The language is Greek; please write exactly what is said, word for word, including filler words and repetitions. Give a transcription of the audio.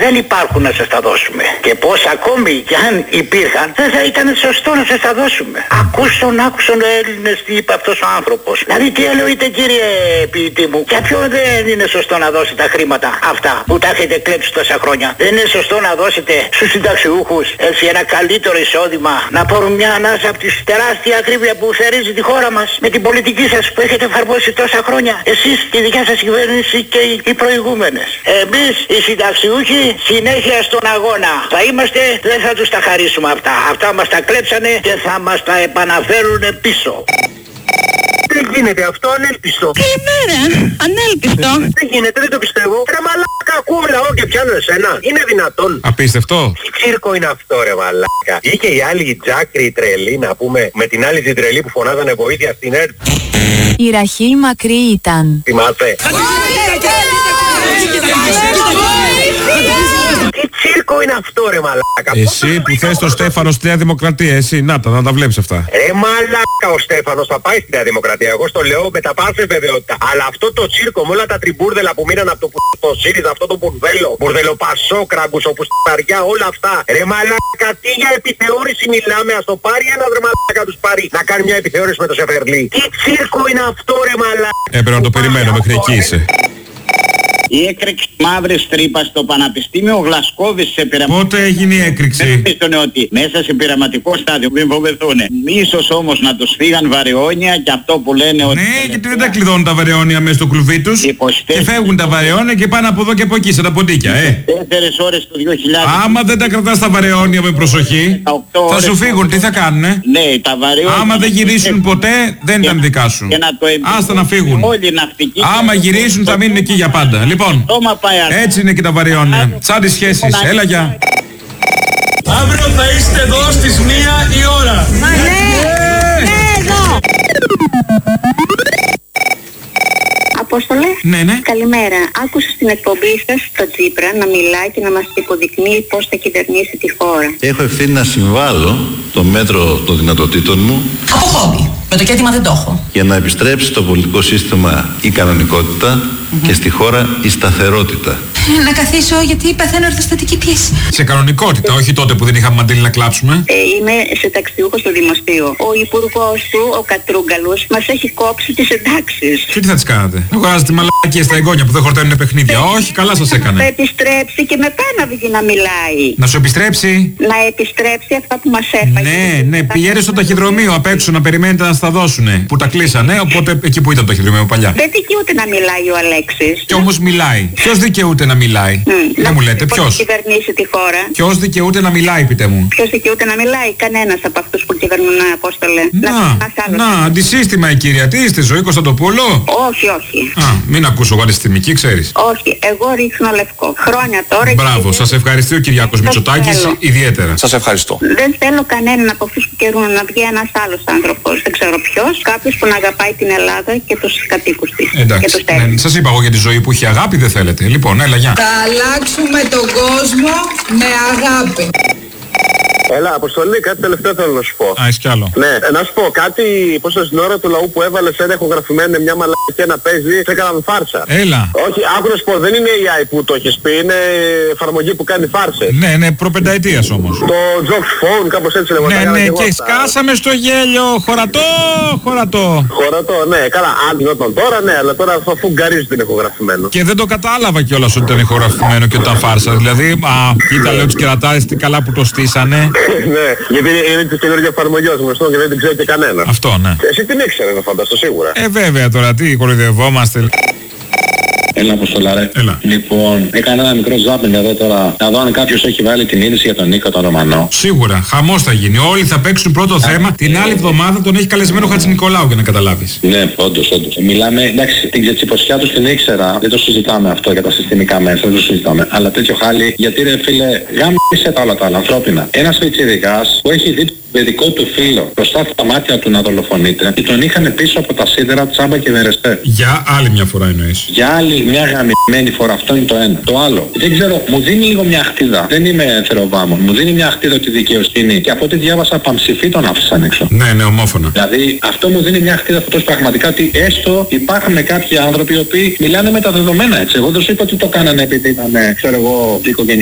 δεν υπάρχουν να σας τα δώσουμε. Και πως ακόμη κι αν υπήρχαν, δεν θα ήταν σωστό να σας τα δώσουμε. Ακούσον, άκουσον ο Έλληνες τι είπε αυτός ο άνθρωπος. Δηλαδή τι εννοείται κύριε ποιητή μου, για ποιο δεν είναι σωστό να δώσει τα χρήματα αυτά που τα έχετε κλέψει τόσα χρόνια. Δεν είναι σωστό να δώσετε στους συνταξιούχους έτσι ένα καλύτερο εισόδημα, να πάρουν μια ανάσα από τη τεράστια ακρίβεια που θερίζει τη χώρα μας με την πολιτική σας που έχετε εφαρμόσει τόσα χρόνια. Εσείς και η δικιά σας κυβέρνηση και οι, οι προηγούμενες. Εμείς οι συνταξιούχοι συνέχεια στον αγώνα. Θα είμαστε, δεν θα τους τα χαρίσουμε αυτά. Αυτά μας τα κλέψανε και θα μας τα επαναφέρουν πίσω. Δεν γίνεται αυτό, ανέλπιστο. Καλημέρα, ανέλπιστο. Δεν γίνεται, δεν το πιστεύω. Ρε μαλάκα, ακούω λαό και πιάνω εσένα. Είναι δυνατόν? Απίστευτο. Τι τσίρκο είναι αυτό ρε μαλάκα? Είχε η άλλη η Τζάκρη η τρελή, να πούμε, με την άλλη την τρελή που φωνάζανε βοήθεια στην ΕΡΤ. Η Ραχήλ μακρύ ήταν. Θυμάστε? Τι τσίρκο είναι αυτό ρε μαλάκα? Εσύ που θες το Στέφανο στη Νέα Δημοκρατία, εσύ, να τα, να τα βλέπεις αυτά. Ρε μαλάκα, ο Στέφανος θα πάει στη Νέα Δημοκρατία. Εγώ στο λέω με τα πάσε βεβαιότητα. Αλλά αυτό το τσίρκο με όλα τα τριμπούρδελα που μείναν από το, το ΣΥΡΙΖΑ, αυτό το μπουρδέλο, μπουρδέλο Πασόκραγκους, όπου σταριά, όλα αυτά. Ρε μαλάκα, τι για επιθεώρηση μιλάμε? Ας το πάρει ένας ρε μαλάκα, τους πάρει να κάνει μια επιθεώρηση με το Σεφερλί. Τι τσίρκο είναι αυτό ρε μαλάκα? Έπρεπε να το περιμένω, μέχρι εκεί είσαι. Η έκρηξη μαύρης τρύπας στο Πανεπιστήμιο Γλασκόβης σε πειραματικό. Πότε έγινε η έκρηξη? Δεν πίστονε ότι μέσα σε πειραματικό στάδιο μην φοβηθούνε. Ίσως όμως να τους φύγαν βαρεώνια και αυτό που λένε ότι... Ναι, γιατί δεν τα κλειδώνουν τα βαρεώνια μέσα στο κλουβί τους. Και φεύγουν τα βαρεώνια και πάνε από εδώ και από εκεί, σε τα ποντίκια, ε. Τέσσερις ώρες το δύο χιλιάδες. Άμα δεν τα κρατάς τα βαρεώνια με προσοχή, θα σου φύγουν, τι θα κάνουνε? Ναι, τα βαρεώνια. Άμα δεν γυρίσουν ποτέ, δεν ήταν δικά σου. Άστα να φύγουν. Άμα γυρίσουν θα μείνουν εκεί για πάντα. Λοιπόν, έτσι είναι και τα βαρεώνια. Σαν τις σχέσεις. Έλα γεια. Αύριο θα είστε εδώ στις μία η ώρα. Μα ναι, ναι εδώ. Απόστολε. Ναι, ναι. Καλημέρα. Άκουσα στην εκπομπή σας το Τσίπρα να μιλάει και να μας υποδεικνύει πώς θα κυβερνήσει τη χώρα. Έχω ευθύνη να συμβάλλω το μέτρο των δυνατοτήτων μου. Από χόμπι. Με το κέντημα δεν το έχω. Για να επιστρέψει στο πολιτικό σύστημα η κανονικότητα mm-hmm. και στη χώρα η σταθερότητα. Να καθίσω γιατί παθαίνω ορθοστατική πίεση. Σε κανονικότητα, όχι τότε που δεν είχαμε μαντήλι να κλάψουμε. Ε, είμαι συνταξιούχος στο Δημοσίου. Ο υπουργός του, ο Κατρούγκαλος, μας έχει κόψει τις εντάξεις. Και τι θα τις κάνατε? Αγοράζετε μαλακίες στα εγγόνια που δεν χορταίνουν παιχνίδια. Ε, όχι, καλά σας έκανε. Θα επιστρέψει και μετά να βγει να μιλάει. Να σου επιστρέψει. Να επιστρέψει αυτά που μας έφαγε. Ναι, ναι, πηγαίνετε στο ταχυδρομείο απ' έξω να περιμένετε να στα δώσουνε. Που τα κλείσανε, οπότε εκεί που ήταν το ταχυδρομείο παλιά. Δεν δικαιούται να μιλάει ο Αλέξης. Κι όμως μιλάει. Ποιος δικαιούται να μιλάει? Mm, δεν μου λέτε, ποιος? Κυβερνήσει τη χώρα. Ποιος δικαιούται να μιλάει, πείτε μου? Ποιος δικαιούται να μιλάει? Κανένας από αυτούς που κυβερνούν, Απόστολε. Να, να, να αντισύστημα η κυρία. Τι είστε, Ζωή Κωνσταντοπούλου? Όχι, όχι. Α, μην ακούσω εγώ αντισυστημική, ξέρεις. Όχι, εγώ ρίχνω λευκό. Χρόνια τώρα. Μπράβο, και... σας ευχαριστεί ο Κυριάκος Μητσοτάκης ιδιαίτερα. Σας ευχαριστώ. Δεν θέλω κανέναν από αυτούς που καιρούν να βγει ένας άλλος άνθρωπος. Δεν ξέρω ποιος. Κάποιος που να αγαπάει την Ελλάδα και τους κατοίκους της. Εντάξει. Ναι, σας είπα εγώ για τη Ζωή που έχει αγάπη, δεν θέλετε. Λοιπόν, έλα, γεια. Θα αλλάξουμε τον κόσμο με αγάπη. Έλα, Αποστολή, κάτι τελευταίο θέλω να σου πω. Α, είσαι κι άλλο. Ναι, να σου πω κάτι, πώς στην ώρα του λαού που έβαλε ένα ηχογραφημένο μια μαλακία να παίζει, σε έκαναν φάρσα. Έλα. Όχι, άκου να σου πω, δεν είναι η έι άι που το έχεις πει, είναι εφαρμογή που κάνει φάρσες. Ναι, ναι, προπενταετίας όμως. Το Jokes Phone, κάπως έτσι λέγονταν. Ναι, ναι, και, και σκάσαμε στο γέλιο, χωρατό, χωρατό. Χωρατό, ναι, καλά, αν γινόταν τώρα, ναι, αλλά τώρα αφού γκαρίζει την ηχογραφημένο. Και δεν το κατάλαβα κιόλας ότι ήταν ηχογραφημένο και όταν φάρσα. Δηλαδή, α, κοίτα λέω τους κερατάδες τι καλά που το στήσανε. Ναι, γιατί είναι τη καινούργια εφαρμογή ως γνωστό και δεν την ξέρει και κανένα. Αυτό, ναι. Εσύ την ήξερε, να φανταστώ σίγουρα. Ε, βέβαια τώρα, τι κοροϊδευόμαστε. Έλα, Αποστολά, ρε. Έλα. Λοιπόν, έκανα ένα μικρό ζάπινγκ εδώ τώρα. Να δω αν κάποιος έχει βάλει την είδηση για τον Νίκο τον Ρωμανό. Σίγουρα, χαμός θα γίνει. Όλοι θα παίξουν πρώτο θέμα. Την άλλη εβδομάδα τον έχει καλεσμένο Χατζηνικολάου για να καταλάβεις. Ναι, όντως, όντως. Μιλάμε, εντάξει, την ξετσιποσιά τους την ήξερα. Δεν το συζητάμε αυτό για τα συστημικά μέσα, δεν το συζητάμε. Αλλά τέτοιο χάλι, γιατί ρε φίλε, γάμισε τα όλα τα άλλα ανθρώπινα. Ένας πιτσιρικάς που έχει δει παιδικό του φίλο μπροστά από τα μάτια του να δολοφονείται και τον είχαν πίσω από τα σίδερα Τσάμπα και Βερεστέ. Για άλλη μια φορά εννοείς? Για άλλη μια γαμημένη φορά, αυτό είναι το ένα. Το άλλο, δεν ξέρω, μου δίνει λίγο μια χτίδα. Δεν είμαι θεροβάμων. Μου δίνει μια χτίδα τη δικαιοσύνη και από ό,τι διάβασα παμψηφί τον άφησαν έξω. Ναι, ναι, ομόφωνα. Δηλαδή αυτό μου δίνει μια χτίδα αυτός πραγματικά ότι έστω υπάρχουν κάποιοι άνθρωποι οι οποίοι μιλάνε με τα δεδομένα έτσι. Εγώ δεν σου είπα ότι το κάνανε επειδή ήταν, ξέρω εγώ, οικογένεια.